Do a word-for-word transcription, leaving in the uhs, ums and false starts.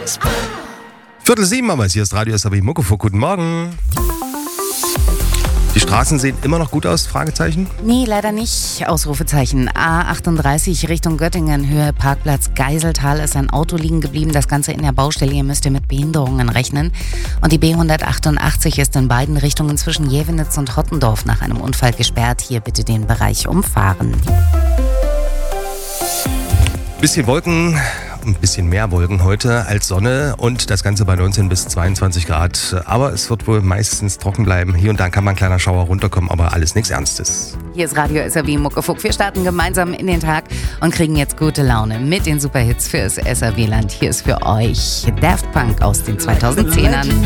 Viertel sieben haben wir es. Hier ist Radio S R B Muckefuck. Guten Morgen. Die Straßen sehen immer noch gut aus? Fragezeichen? Nee, leider nicht. Ausrufezeichen. A achtunddreißig Richtung Göttingen, Höhe Parkplatz Geiseltal, ist ein Auto liegen geblieben. Das Ganze in der Baustelle. Ihr müsst ihr mit Behinderungen rechnen. Und die B hundertachtundachtzig ist in beiden Richtungen zwischen Jevenitz und Hottendorf nach einem Unfall gesperrt. Hier bitte den Bereich umfahren. Bisschen Wolken, ein bisschen mehr Wolken heute als Sonne und das Ganze bei neunzehn bis zweiundzwanzig Grad. Aber es wird wohl meistens trocken bleiben. Hier und da kann mal ein kleiner Schauer runterkommen, aber alles nichts Ernstes. Hier ist Radio S R B Muckefuck. Wir starten gemeinsam in den Tag und kriegen jetzt gute Laune mit den Superhits fürs S R B-Land. Hier ist für euch Daft Punk aus den zweitausendzehnern.